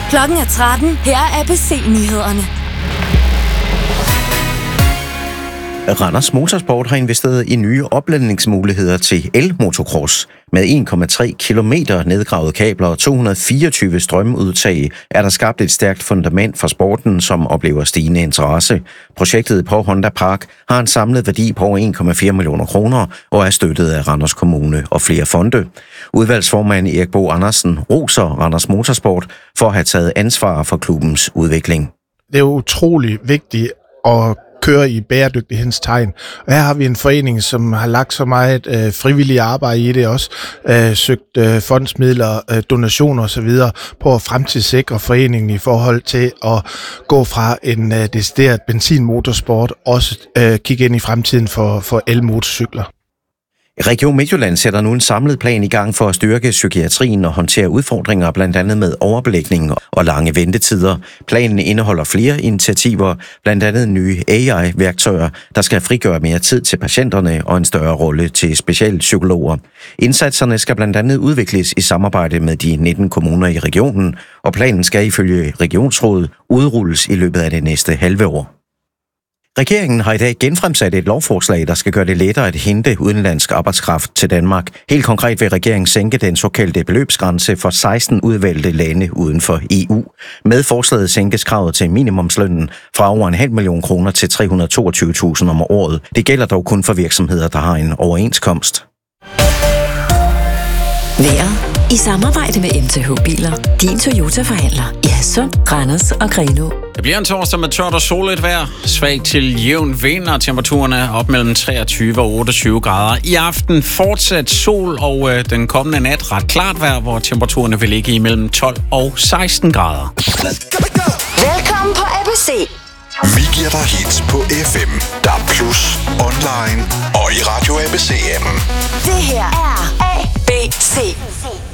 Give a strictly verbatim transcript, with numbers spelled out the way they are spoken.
Klokken er tretten. Her er A B C-nyhederne. Randers Motorsport har investeret i nye opladningsmuligheder til el-motocross. Med en komma tre kilometer nedgravede kabler og to hundrede og fireogtyve strømudtag er der skabt et stærkt fundament for sporten, som oplever stigende interesse. Projektet på Honda Park har en samlet værdi på en komma fire millioner kroner og er støttet af Randers Kommune og flere fonde. Udvalgsformand Erik Bo Andersen roser Randers Motorsport for at have taget ansvar for klubbens udvikling. Det er utrolig vigtigt at køre i bæredygtighedens tegn. Og her har vi en forening, som har lagt så meget øh, frivillig arbejde i det også, øh, søgt øh, fondsmidler, øh, donationer osv. på at fremtidssikre foreningen i forhold til at gå fra en øh, decideret benzinmotorsport, også øh, kigge ind i fremtiden for, for elmotorcykler. Region Midtjylland sætter nu en samlet plan i gang for at styrke psykiatrien og håndtere udfordringer blandt andet med overbelægning og lange ventetider. Planen indeholder flere initiativer, blandt andet nye A I-værktøjer, der skal frigøre mere tid til patienterne og en større rolle til specialpsykologer. Indsatserne skal blandt andet udvikles i samarbejde med de nitten kommuner i regionen, og planen skal ifølge regionsrådet udrulles i løbet af det næste halve år. Regeringen har i dag genfremsat et lovforslag, der skal gøre det lettere at hente udenlandsk arbejdskraft til Danmark. Helt konkret vil regeringen sænke den såkaldte beløbsgrænse for seksten udvalgte lande uden for E U. Med forslaget sænkes kravet til minimumslønnen fra over en halv million kroner til tre hundrede og toogtyve tusind om året. Det gælder dog kun for virksomheder, der har en overenskomst. Vejret i samarbejde med M T H Biler. Din Toyota-forhandler i Hadsund, Randers og Grenaa. Det bliver en torsdag med tørt og soligt vejr. Svag til jævn vind, og temperaturen er op mellem treogtyve og otteogtyve grader. I aften fortsat sol, og øh, den kommende nat ret klart vejr, hvor temperaturerne vil ligge imellem tolv og seksten grader. Velkommen på A B C. Vi giver dig hits på F M, D A B plus, online og i Radio A B C-appen. Det her er A B C.